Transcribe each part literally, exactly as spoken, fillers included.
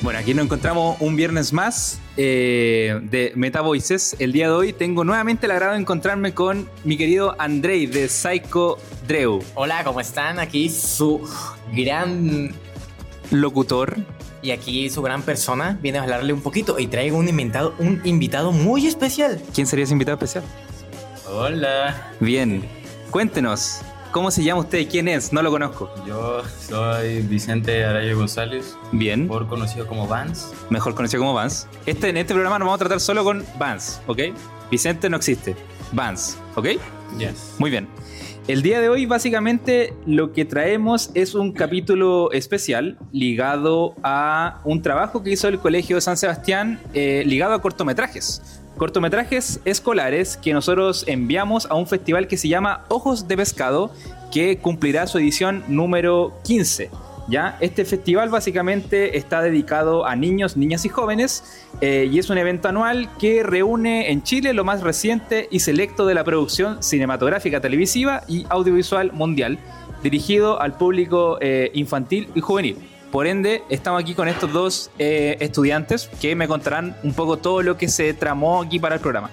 Bueno, aquí nos encontramos un viernes más eh, de Meta Voices. El día de hoy tengo nuevamente el agrado de encontrarme con mi querido Andrei de Psycho Dreu. Hola, ¿cómo están? Aquí su gran locutor. Y aquí su gran persona viene a hablarle un poquito. Y traigo un invitado, un invitado muy especial. ¿Quién sería ese invitado especial? Hola. Bien, cuéntenos. ¿Cómo se llama usted? ¿Quién es? No lo conozco. Yo soy Vicente Araya González. Bien. Mejor conocido como Vance. Mejor conocido como Vance. Este, en este programa nos vamos a tratar solo con Vance, ¿ok? Vicente no existe. Vance, ¿ok? Yes. Muy bien. El día de hoy básicamente lo que traemos es un capítulo especial ligado a un trabajo que hizo el Colegio de San Sebastián eh, ligado a cortometrajes. Cortometrajes escolares que nosotros enviamos a un festival que se llama Ojos de Pescado, que cumplirá su edición número quince. ¿Ya? Este festival básicamente está dedicado a niños, niñas y jóvenes eh, y es un evento anual que reúne en Chile lo más reciente y selecto de la producción cinematográfica, televisiva y audiovisual mundial, dirigido al público eh, infantil y juvenil. Por ende, estamos aquí con estos dos eh, estudiantes que me contarán un poco todo lo que se tramó aquí para el programa.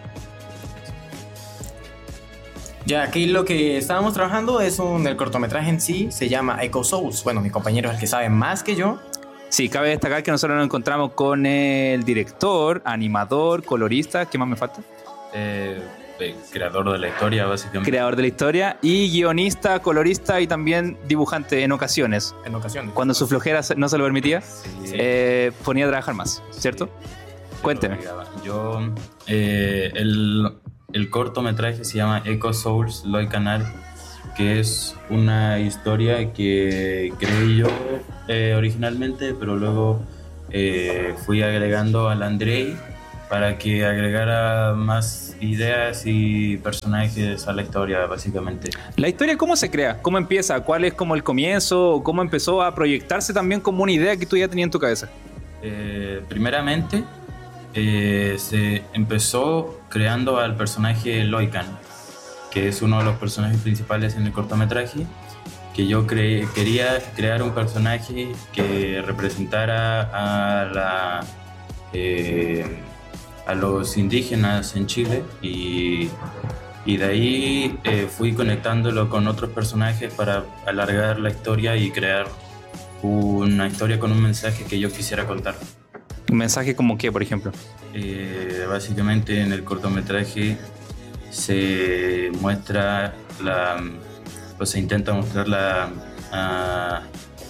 Ya, aquí lo que estábamos trabajando es un... El cortometraje en sí se llama Echo Souls. Bueno, mi compañero es el que sabe más que yo. Sí, cabe destacar que nosotros nos encontramos con el director, animador, colorista. ¿Qué más me falta? Eh, eh, creador de la historia, básicamente. Creador de la historia y guionista, colorista y también dibujante en ocasiones. En ocasiones. Cuando su flojera no se lo permitía, Sí. eh, ponía a trabajar más, ¿cierto? Sí. Cuénteme. Yo, eh, el, el cortometraje se llama Echo Souls Loy Canal, que es una historia que creé yo eh, originalmente, pero luego eh, fui agregando al Andrei para que agregara más ideas y personajes a la historia, básicamente. ¿La historia cómo se crea? ¿Cómo empieza? ¿Cuál es como el comienzo? ¿O cómo empezó a proyectarse también como una idea que tú ya tenías en tu cabeza? Eh, primeramente, eh, se empezó creando al personaje Loican, que es uno de los personajes principales en el cortometraje, que yo cre- quería crear un personaje que representara a la... Eh, a los indígenas en Chile y, y de ahí eh, fui conectándolo con otros personajes para alargar la historia y crear una historia con un mensaje que yo quisiera contar. ¿Un mensaje como qué, por ejemplo? Eh, básicamente en el cortometraje se muestra la, o se intenta mostrar la a,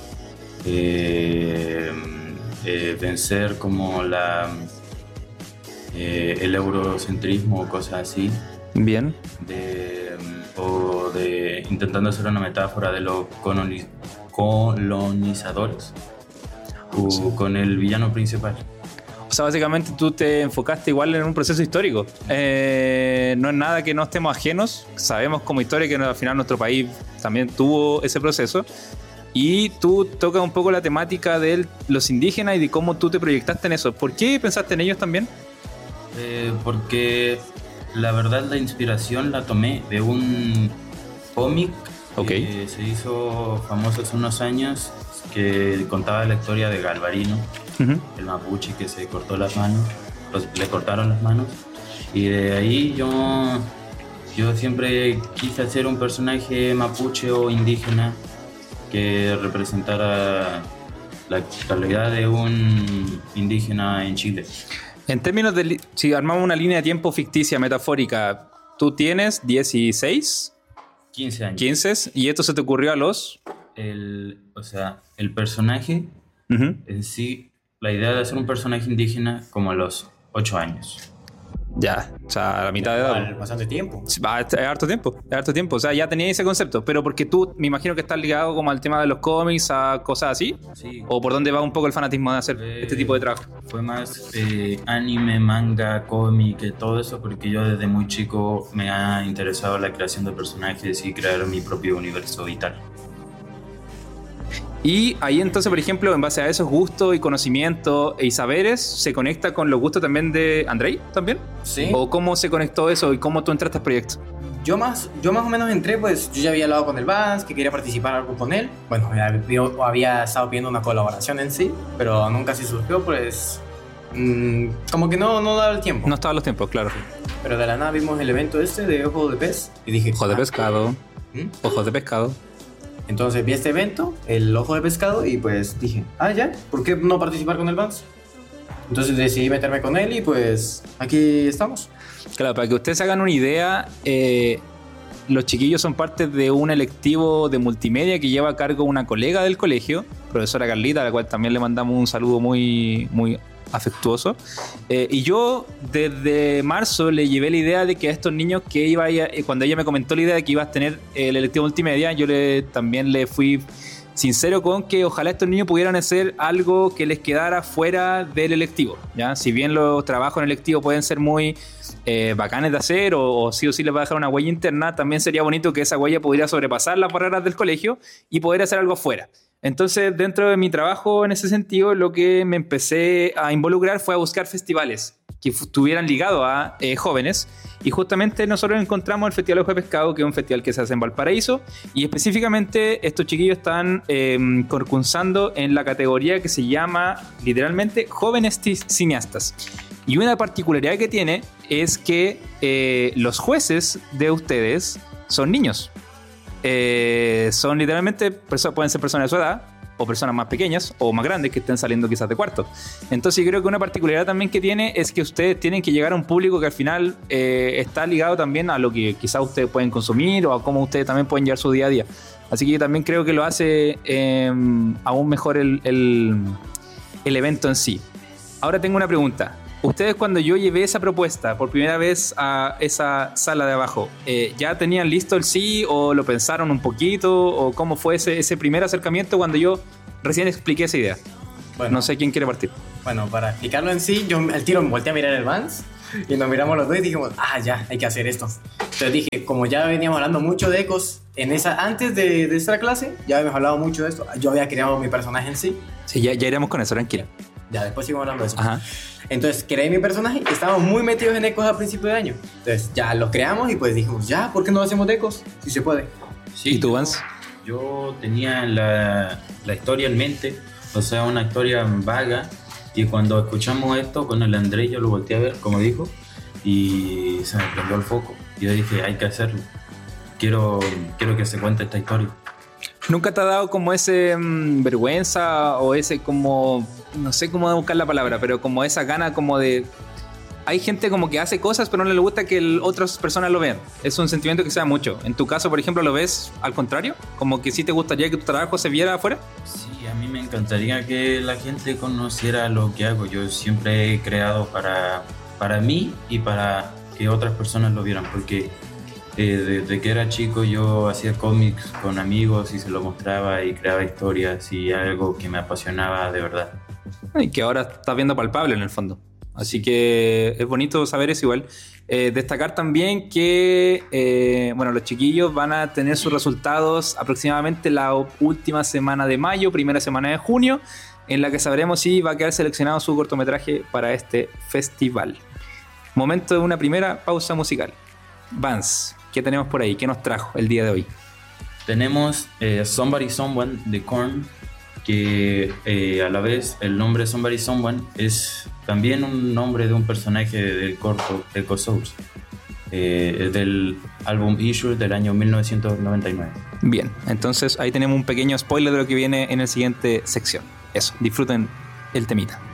eh, eh, vencer como la Eh, el eurocentrismo o cosas así. Bien. De, o de intentando hacer una metáfora de los coloni- colonizadores o Sí. con el villano principal. O sea, básicamente tú te enfocaste igual en un proceso histórico. Eh, no es nada que no estemos ajenos. Sabemos como historia que al final nuestro país también tuvo ese proceso. Y tú tocas un poco la temática de los indígenas y de cómo tú te proyectaste en eso. ¿Por qué pensaste en ellos también? Eh, porque la verdad la inspiración la tomé de un cómic Okay. que se hizo famoso hace unos años, que contaba la historia de Galvarino, Uh-huh. el mapuche que se cortó las manos, pues, le cortaron las manos, y de ahí yo, yo siempre quise hacer un personaje mapuche o indígena que representara la calidad de un indígena en Chile. En términos de... li- Si armamos una línea de tiempo ficticia, metafórica, tú tienes dieciséis, quince años. quince, y esto se te ocurrió a los... El, o sea, el personaje Uh-huh. en sí, la idea de hacer un personaje indígena como a los ocho años. Ya, o sea, a la mitad de edad. Igual, bastante tiempo. Sí, va, es harto tiempo, es harto tiempo. O sea, ya tenía ese concepto, pero porque tú, me imagino que estás ligado como al tema de los cómics, a cosas así, Sí. o por dónde va un poco el fanatismo de hacer Eh, este tipo de trabajo. Fue más eh, anime, manga, cómic, eh, todo eso, porque yo desde muy chico me ha interesado la creación de personajes y crear mi propio universo vital. Y ahí entonces, por ejemplo, en base a esos gustos y conocimientos y saberes, ¿se conecta con los gustos también de Andrei también? Sí. ¿O cómo se conectó eso y cómo tú entraste al proyecto? yo más, yo más o menos entré, pues yo ya había hablado con el Vance, que quería participar algo con él. Bueno, yo había estado pidiendo una colaboración en sí, pero nunca se surgió, pues mmm, como que no, no daba el tiempo. No estaban los tiempos, claro. Pero de la nada vimos el evento este de Ojo de Pez y dije... Ojo de ah, pescado. ¿Mm? Ojos de pescado. Entonces vi este evento, el Ojo de Pescado, y pues dije, ah, ya, ¿por qué no participar con el Vance? Entonces decidí meterme con él y pues aquí estamos. Claro, para que ustedes se hagan una idea, eh, los chiquillos son parte de un electivo de multimedia que lleva a cargo una colega del colegio, profesora Carlita, a la cual también le mandamos un saludo muy, muy afectuoso. Eh, y yo desde marzo le llevé la idea de que a estos niños que iba a, eh, cuando ella me comentó la idea de que ibas a tener el electivo multimedia, yo le, también le fui sincero con que ojalá estos niños pudieran hacer algo que les quedara fuera del electivo, ¿ya? Si bien los trabajos en el electivo pueden ser muy eh, bacanes de hacer o, o sí o sí les va a dejar una huella interna, también sería bonito que esa huella pudiera sobrepasar las barreras del colegio y poder hacer algo afuera. Entonces, dentro de mi trabajo en ese sentido, lo que me empecé a involucrar fue a buscar festivales que estuvieran ligados a eh, jóvenes. Y justamente nosotros encontramos el Festival Ojo de Pescado, que es un festival que se hace en Valparaíso. Y específicamente estos chiquillos están eh, concursando en la categoría que se llama literalmente Jóvenes Cineastas. Y una particularidad que tiene es que eh, los jueces de ustedes son niños. Eh, son literalmente, pueden ser personas de su edad o personas más pequeñas o más grandes que estén saliendo quizás de cuarto. Entonces yo creo que una particularidad también que tiene es que ustedes tienen que llegar a un público que al final eh, está ligado también a lo que quizás ustedes pueden consumir o a cómo ustedes también pueden llevar su día a día. Así que yo también creo que lo hace eh, aún mejor el, el, el evento en sí. Ahora tengo una pregunta. Ustedes, cuando yo llevé esa propuesta por primera vez a esa sala de abajo, eh, ¿ya tenían listo el sí o lo pensaron un poquito? ¿O cómo fue ese, ese primer acercamiento cuando yo recién expliqué esa idea? Bueno, no sé quién quiere partir. Bueno, para explicarlo en sí, yo al tiro me volteé a mirar el Vance y nos miramos los dos y dijimos, ah, ya, hay que hacer esto. Entonces dije, como ya veníamos hablando mucho de ecos en esa, antes de, de esta clase, ya habíamos hablado mucho de esto, yo había creado mi personaje en sí. Sí, ya, ya iremos con eso, tranquila. Ya, después seguimos hablando de eso. Ajá. Entonces creé mi personaje y estábamos muy metidos en ecos a principio de año. Entonces ya los creamos y pues dijimos, ya, ¿por qué no hacemos de ecos? Si se puede. Sí, ¿Y tú, Vance? Yo tenía la, la historia en mente, o sea, una historia vaga. Y cuando escuchamos esto con el Andrés, yo lo volteé a ver, como dijo, y se me prendió el foco. Yo dije, hay que hacerlo. Quiero, quiero que se cuente esta historia. ¿Nunca te ha dado como ese mmm, vergüenza o ese como, no sé cómo buscar la palabra, pero como esa gana como de... Hay gente como que hace cosas pero no le gusta que el, otras personas lo vean. Es un sentimiento que se da mucho. En tu caso, por ejemplo, ¿lo ves al contrario? ¿Como que sí te gustaría que tu trabajo se viera afuera? Sí, a mí me encantaría que la gente conociera lo que hago. Yo siempre he creado para, para mí y para que otras personas lo vieran, porque... Eh, desde que era chico yo hacía cómics con amigos y se lo mostraba y creaba historias y algo que me apasionaba de verdad. Y que ahora estás viendo palpable en el fondo. Así que es bonito saber eso igual. Eh, destacar también que eh, bueno, los chiquillos van a tener sus resultados aproximadamente la última semana de mayo, primera semana de junio, en la que sabremos si va a quedar seleccionado su cortometraje para este festival. Momento de una primera pausa musical. Vance, ¿qué tenemos por ahí? ¿Qué nos trajo el día de hoy? Tenemos eh, Somebody Someone de Korn, que eh, a la vez el nombre Somebody Someone es también un nombre de un personaje del corto Echo Source, eh, del álbum Issue del año mil novecientos noventa y nueve. Bien, entonces ahí tenemos un pequeño spoiler de lo que viene en la siguiente sección. Eso, disfruten el temita.